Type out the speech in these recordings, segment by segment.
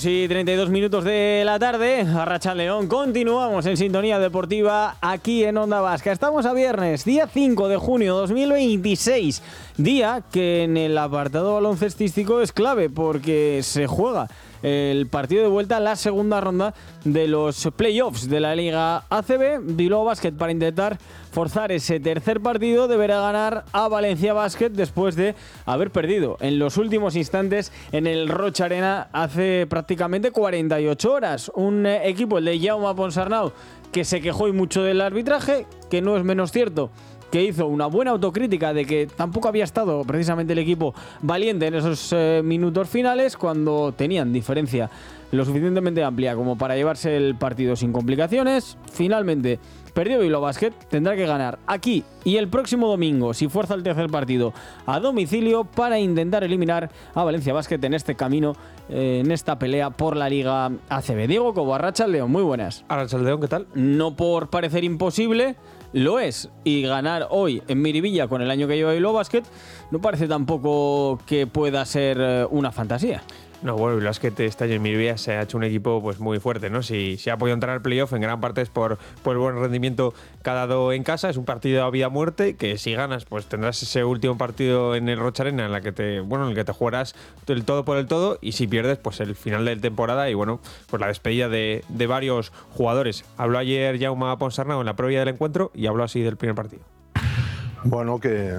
Sí, 32 minutos de la tarde, Arracha León, continuamos en Sintonía Deportiva aquí en Onda Vasca. Estamos a viernes, día 5 de junio 2026, día que en el apartado baloncestístico es clave porque se juega el partido de vuelta, la segunda ronda de los playoffs de la Liga ACB. Bilbao Basket, para intentar forzar ese tercer partido, deberá ganar a Valencia Basket después de haber perdido en los últimos instantes en el Rocha Arena hace prácticamente 48 horas. Un equipo, el de Jaume Ponsarnau, que se quejó y mucho del arbitraje, que no es menos cierto que hizo una buena autocrítica de que tampoco había estado precisamente el equipo valiente en esos minutos finales, cuando tenían diferencia lo suficientemente amplia como para llevarse el partido sin complicaciones. Finalmente perdió Bilbao Basket, tendrá que ganar aquí y el próximo domingo, si fuerza el tercer partido, a domicilio, para intentar eliminar a Valencia Basket en este camino, en esta pelea por la Liga ACB. Diego Cobo, Arracha León, muy buenas. Arracha León, ¿qué tal? No por parecer imposible, lo es, y ganar hoy en Miribilla con el año que lleva Bilbao Basket no parece tampoco que pueda ser una fantasía. No, bueno, el Basket este año en Miribilla se ha hecho un equipo pues muy fuerte, ¿no? Si ha podido entrar al playoff, en gran parte es por el buen rendimiento que ha dado en casa. Es un partido a vida-muerte, que si ganas, pues tendrás ese último partido en el Rocha Arena en el que te jugarás el todo por el todo, y si pierdes, pues el final de temporada y bueno, pues la despedida de varios jugadores. Habló ayer Jaume Ponsarnau en la previa del encuentro y habló así del primer partido. Bueno, que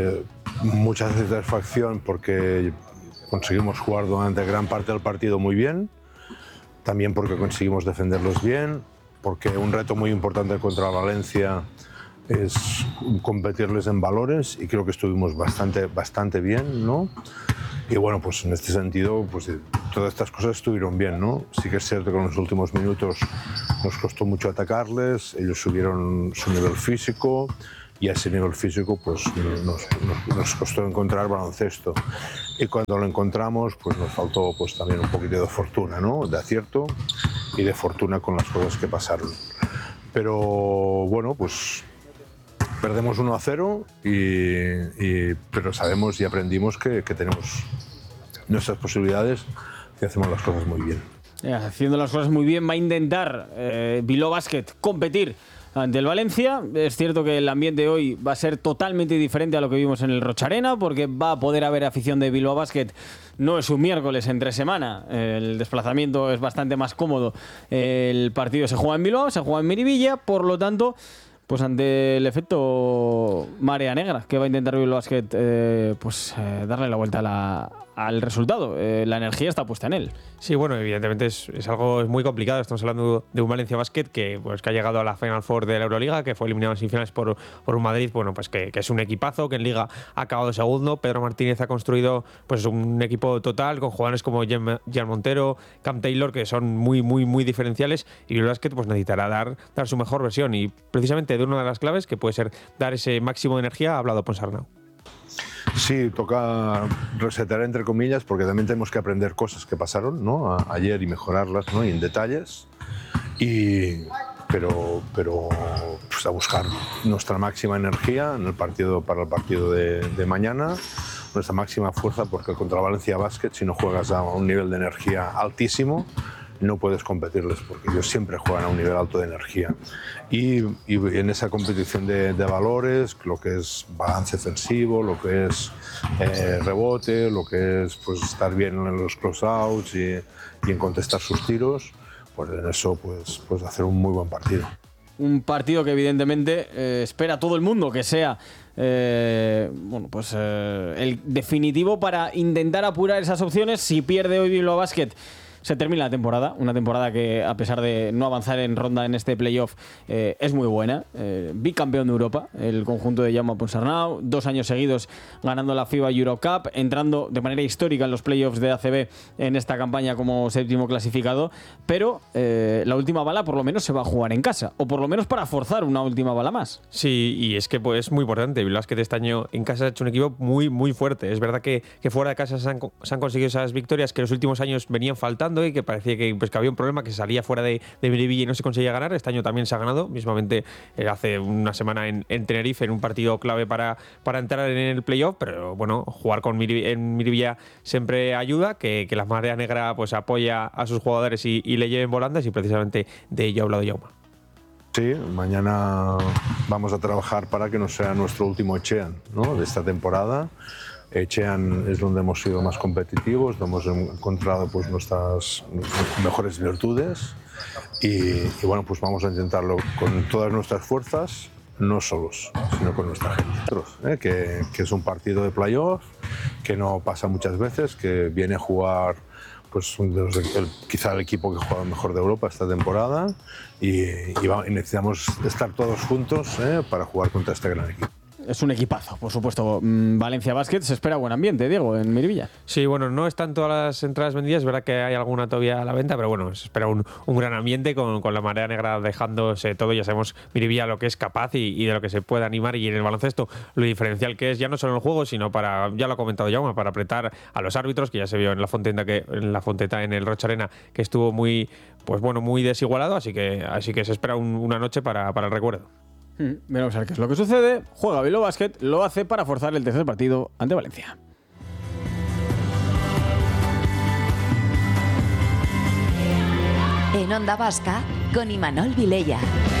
mucha satisfacción porque conseguimos jugar durante gran parte del partido muy bien, también porque conseguimos defenderlos bien, porque un reto muy importante contra Valencia es competirles en valores, y creo que estuvimos bastante bien, ¿no? Y bueno, pues en este sentido, pues todas estas cosas estuvieron bien, ¿no? Sí que es cierto que en los últimos minutos nos costó mucho atacarles, ellos subieron su nivel físico, y a ese nivel físico pues nos costó encontrar baloncesto, y cuando lo encontramos pues nos faltó pues también un poquito de fortuna, ¿no? De acierto y de fortuna con las cosas que pasaron, pero bueno, pues perdemos 1-0 pero sabemos y aprendimos que tenemos nuestras posibilidades y hacemos las cosas muy bien. Haciendo las cosas muy bien va a intentar Bilbao Basket competir ante el Valencia. Es cierto que el ambiente hoy va a ser totalmente diferente a lo que vimos en el Rocha Arena, porque va a poder haber afición de Bilbao Basket. No es un miércoles entre semana, el desplazamiento es bastante más cómodo. El partido se juega en Bilbao, se juega en Miribilla, por lo tanto, pues ante el efecto marea negra que va a intentar Bilbao Basket, darle la vuelta al resultado. La energía está puesta en él. Sí, bueno, evidentemente es muy complicado. Estamos hablando de un Valencia Basket que ha llegado a la Final Four de la Euroliga, que fue eliminado en semifinales por un Madrid, bueno, pues que es un equipazo, que en Liga ha acabado segundo. Pedro Martínez ha construido pues un equipo total con jugadores como Jan Montero, Cam Taylor, que son muy, muy, muy diferenciales, y el Basket pues necesitará dar su mejor versión, y precisamente de una de las claves, que puede ser dar ese máximo de energía, ha hablado Ponsarnau. Sí, toca resetar entre comillas, porque también tenemos que aprender cosas que pasaron, ¿no? Ayer, y mejorarlas, ¿no? Y en detalles, pero pues a buscar nuestra máxima energía para el partido de mañana, nuestra máxima fuerza, porque contra Valencia Basket, si no juegas a un nivel de energía altísimo, no puedes competirles, porque ellos siempre juegan a un nivel alto de energía, y en esa competición de valores, lo que es balance defensivo, lo que es rebote, lo que es pues estar bien en los closeouts y en contestar sus tiros, pues en eso pues hacer un muy buen partido. Un partido que evidentemente espera todo el mundo que sea el definitivo para intentar apurar esas opciones. Si pierde hoy Bilbao Basket, se termina la temporada, una temporada que, a pesar de no avanzar en ronda en este playoff, es muy buena. Bicampeón de Europa, el conjunto de Jaume Ponsarnau, 2 años seguidos ganando la FIBA Eurocup, entrando de manera histórica en los playoffs de ACB en esta campaña como séptimo clasificado, pero la última bala por lo menos se va a jugar en casa, o por lo menos para forzar una última bala más. Sí, y es que pues, es muy importante. Bilbao Basket este año en casa ha hecho un equipo muy, muy fuerte. Es verdad que fuera de casa se han conseguido esas victorias que en los últimos años venían faltando, ganando y que parecía que había un problema, que salía fuera de Miribilla y no se conseguía ganar. Este año también se ha ganado, mismamente hace una semana en Tenerife, en un partido clave para entrar en el playoff, pero bueno, jugar en Miribilla siempre ayuda, que la Marea Negra pues apoya a sus jugadores y le lleven volandas, y precisamente de ello ha hablado Jaume. Sí, mañana vamos a trabajar para que no sea nuestro último Etxean, ¿no?, de esta temporada. Etxean es donde hemos sido más competitivos, donde hemos encontrado pues nuestras mejores virtudes y bueno, pues vamos a intentarlo con todas nuestras fuerzas, no solos, sino con nuestra gente. Que es un partido de playoff, que no pasa muchas veces, que viene a jugar pues quizá el equipo que ha jugado mejor de Europa esta temporada y necesitamos estar todos juntos para jugar contra este gran equipo. Es un equipazo, por supuesto. Valencia Basket, se espera buen ambiente, Diego, en Miribilla. Sí, bueno, no están todas las entradas vendidas, es verdad que hay alguna todavía a la venta, pero bueno, se espera un gran ambiente con la Marea Negra dejándose todo. Ya sabemos Miribilla lo que es capaz y de lo que se puede animar, y en el baloncesto lo diferencial que es, ya no solo en el juego, sino para, ya lo ha comentado Jaume, para apretar a los árbitros, que ya se vio en la Fonteta, en el Rocha Arena, que estuvo muy desigualado, así que se espera una noche para el recuerdo. Veremos a ver qué es lo que sucede. Juega Bilbao Basket, lo hace para forzar el tercer partido ante Valencia. En Onda Vasca, con Imanol Vilella.